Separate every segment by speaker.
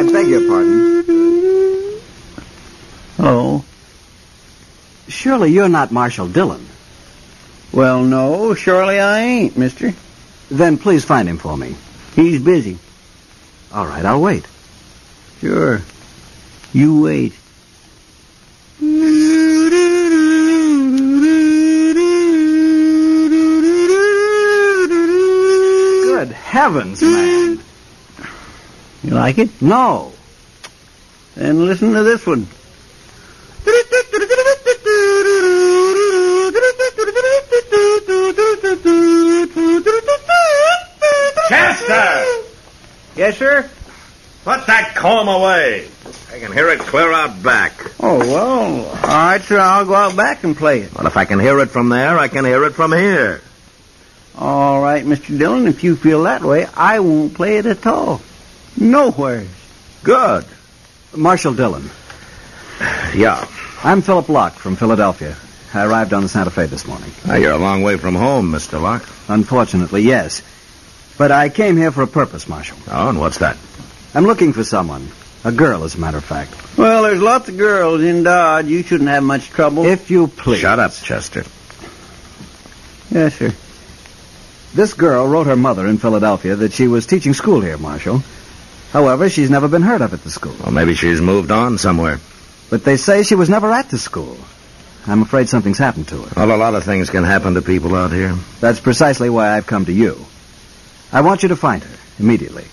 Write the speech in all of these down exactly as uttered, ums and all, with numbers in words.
Speaker 1: I beg your pardon.
Speaker 2: Hello.
Speaker 1: Surely you're not Marshal Dillon.
Speaker 2: Well, no, surely I ain't, mister.
Speaker 1: Then please find him for me.
Speaker 2: He's busy.
Speaker 1: All right, I'll wait.
Speaker 2: Sure. You wait.
Speaker 1: Good heavens, man.
Speaker 2: You like it?
Speaker 1: No.
Speaker 2: Then listen to this one.
Speaker 3: Chester!
Speaker 2: Yes, sir?
Speaker 3: Put that comb away. I can hear it clear out back.
Speaker 2: Oh, well, all right, sir. I'll go out back and play it.
Speaker 3: Well, if I can hear it from there, I can hear it from here.
Speaker 2: All right, Mister Dillon, if you feel that way, I won't play it at all. Nowhere.
Speaker 3: Good.
Speaker 1: Marshal Dillon.
Speaker 3: Yeah.
Speaker 1: I'm Philip Locke from Philadelphia. I arrived on the Santa Fe this morning.
Speaker 3: Now, you're a long way from home, Mister Locke.
Speaker 1: Unfortunately, yes. But I came here for a purpose, Marshal.
Speaker 3: Oh, and what's that?
Speaker 1: I'm looking for someone. A girl, as a matter of fact.
Speaker 2: Well, there's lots of girls in Dodge. You shouldn't have much trouble.
Speaker 1: If you please.
Speaker 3: Shut up, Chester.
Speaker 2: Yes, sir.
Speaker 1: This girl wrote her mother in Philadelphia that she was teaching school here, Marshal. However, she's never been heard of at the school.
Speaker 3: Well, maybe she's moved on somewhere.
Speaker 1: But they say she was never at the school. I'm afraid something's happened to her.
Speaker 3: Well, a lot of things can happen to people out here.
Speaker 1: That's precisely why I've come to you. I want you to find her, immediately.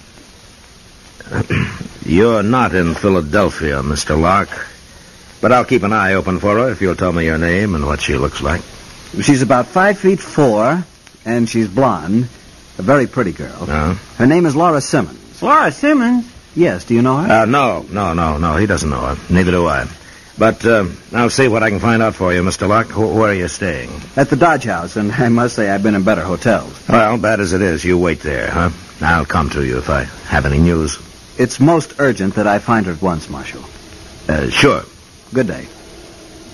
Speaker 3: You're not in Philadelphia, Mister Locke. But I'll keep an eye open for her if you'll tell me your name and what she looks like.
Speaker 1: She's about five feet four, and she's blonde. A very pretty girl.
Speaker 3: Uh,
Speaker 1: Her name is Laura Simmons.
Speaker 2: Laura Simmons?
Speaker 1: Yes, do you know her?
Speaker 3: uh, no, no, no, no. He doesn't know her. Neither do I. But uh, I'll see what I can find out for you, Mister Locke. Wh- Where are you staying?
Speaker 1: At the Dodge House, and I must say I've been in better hotels.
Speaker 3: Well, bad as it is, you wait there, huh? I'll come to you if I have any news.
Speaker 1: It's most urgent that I find her at once, Marshal.
Speaker 3: Uh, sure.
Speaker 1: Good day.